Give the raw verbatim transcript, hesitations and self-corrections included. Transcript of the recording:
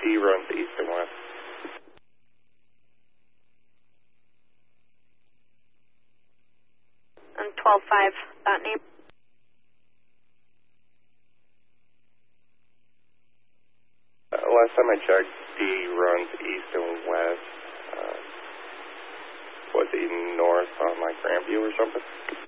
D runs east and west. And twelve five, that name. Uh, last time I checked, D runs east and west. Uh, was he north on like Grandview or something?